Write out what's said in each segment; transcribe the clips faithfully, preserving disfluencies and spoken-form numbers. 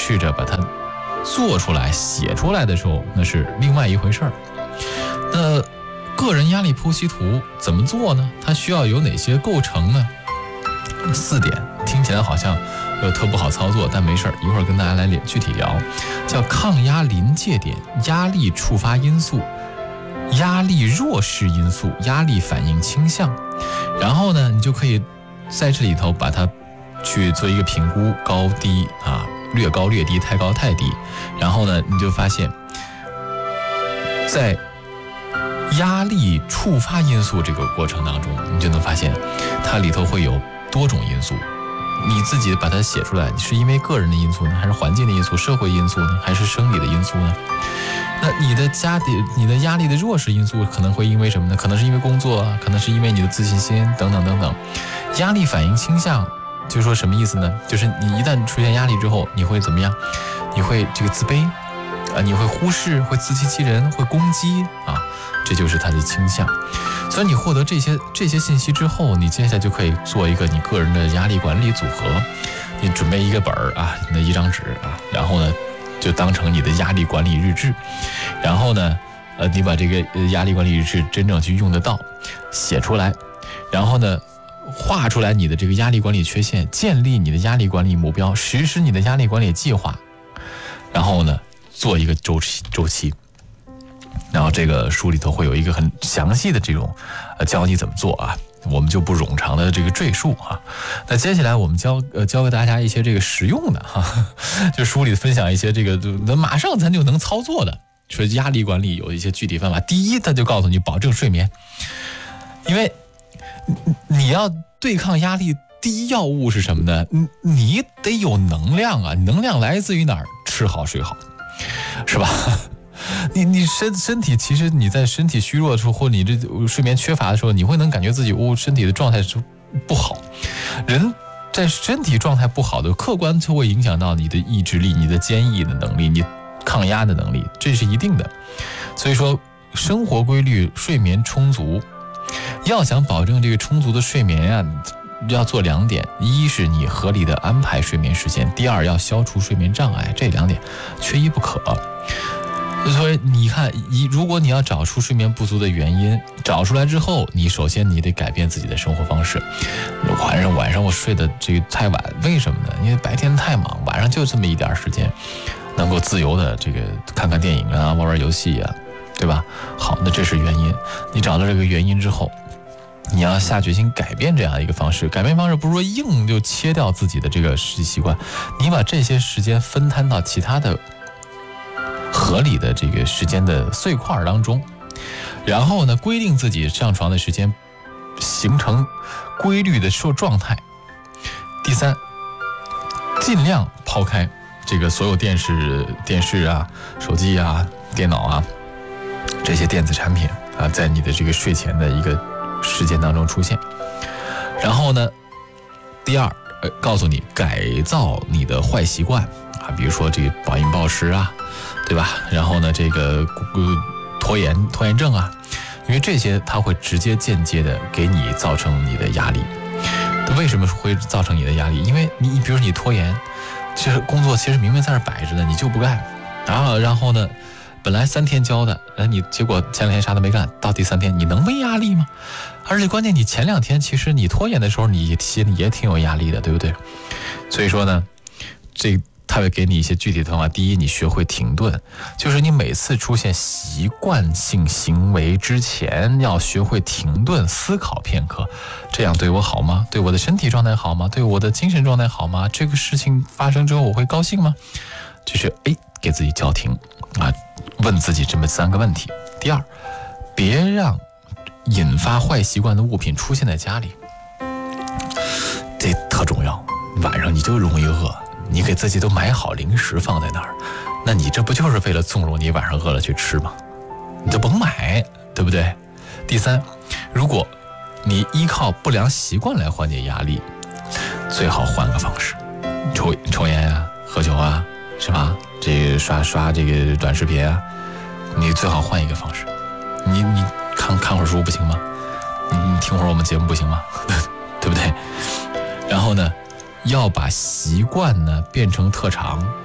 试着把它做出来写出来的时候，那是另外一回事儿。那个人压力剖析图怎么做呢？它需要有哪些构成呢？四点，听起来好像呃特不好操作，但没事儿，一会儿跟大家来具体聊。叫抗压临界点、压力触发因素、压力弱势因素、压力反应倾向。然后呢，你就可以在这里头把它去做一个评估，高低啊，略高略低，太高太低。然后呢，你就发现，在压力触发因素这个过程当中，你就能发现它里头会有多种因素。你自己把它写出来，是因为个人的因素呢，还是环境的因素、社会因素呢，还是生理的因素呢？那你的家里、你的压力的弱势因素可能会因为什么呢？可能是因为工作啊，可能是因为你的自信心等等等等。压力反应倾向就是说什么意思呢？就是你一旦出现压力之后，你会怎么样？你会这个自卑啊，你会忽视，会自欺欺人，会攻击啊，这就是它的倾向。所以你获得这些这些信息之后，你接下来就可以做一个你个人的压力管理组合。你准备一个本儿啊，你的一张纸啊，然后呢，就当成你的压力管理日志。然后呢，呃，你把这个压力管理日志真正去用得到，写出来，然后呢，画出来你的这个压力管理缺陷，建立你的压力管理目标，实施你的压力管理计划，然后呢，做一个周期周期。然后这个书里头会有一个很详细的这种呃教你怎么做啊，我们就不冗长的这个赘述啊。那接下来我们教呃教给大家一些这个实用的哈、啊，就书里分享一些这个那马上咱就能操作的，说压力管理有一些具体方法。第一，他就告诉你保证睡眠，因为你要对抗压力，第一要务是什么呢？你你得有能量啊，能量来自于哪儿？吃好睡好，是吧？你你身身体其实你在身体虚弱的时候，或你这睡眠缺乏的时候，你会能感觉自己哦身体的状态是不好。人在身体状态不好的客观就会影响到你的意志力、你的坚毅的能力、你抗压的能力，这是一定的。所以说，生活规律、睡眠充足，要想保证这个充足的睡眠啊，要做两点：一是你合理的安排睡眠时间，第二要消除睡眠障碍，这两点缺一不可。所以你看，一如果你要找出睡眠不足的原因，找出来之后，你首先你得改变自己的生活方式。晚上晚上我睡得这个太晚，为什么呢？因为白天太忙，晚上就这么一点时间，能够自由的这个看看电影啊，玩玩游戏啊，对吧？好，那这是原因。你找到这个原因之后，你要下决心改变这样一个方式。改变方式不是说硬就切掉自己的这个习惯，你把这些时间分摊到其他的合理的这个时间的碎块当中，然后呢，规定自己上床的时间，形成规律的受状态。第三，尽量抛开这个所有电视、电视啊、手机啊、电脑啊这些电子产品啊，在你的这个睡前的一个时间当中出现。然后呢，第二，呃，告诉你改造你的坏习惯啊，比如说这个暴饮暴食啊，对吧？然后呢，这个呃拖延拖延症啊，因为这些它会直接间接的给你造成你的压力。为什么会造成你的压力？因为你比如说你拖延，其实工作其实明明在那摆着呢，你就不干，然后然后呢，本来三天交的，哎，你结果前两天啥都没干，到第三天你能没压力吗？而且关键你前两天其实你拖延的时候，你心里也挺有压力的，对不对？所以说呢，这他会给你一些具体的方法。第一，你学会停顿，就是你每次出现习惯性行为之前，要学会停顿思考片刻，这样对我好吗？对我的身体状态好吗？对我的精神状态好吗？这个事情发生之后我会高兴吗？就是哎，给自己叫停啊，问自己这么三个问题。第二，别让引发坏习惯的物品出现在家里，这特重要。晚上你就容易饿，你给自己都买好零食放在那儿，那你这不就是为了纵容你晚上饿了去吃吗？你就甭买，对不对？第三，如果你依靠不良习惯来缓解压力，最好换个方式，抽抽烟啊，喝酒啊，是吧？这个刷刷这个短视频啊，你最好换一个方式。你你看看会儿书不行吗？你你听会儿我们节目不行吗？对不对？然后呢，要把习惯呢变成特长，然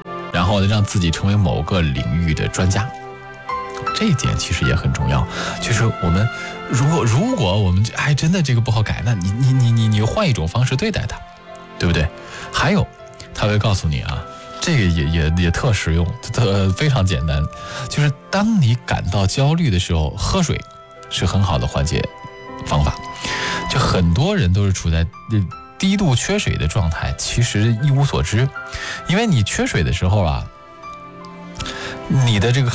然后让自己成为某个领域的专家。这一点其实也很重要，就是我们如果如果我们哎真的这个不好改，那你你你你你换一种方式对待它，对不对？还有他会告诉你啊，这个也也也特实用，特非常简单，就是当你感到焦虑的时候，喝水是很好的缓解方法。就很多人都是处在低度缺水的状态，其实一无所知，因为你缺水的时候啊，你的这个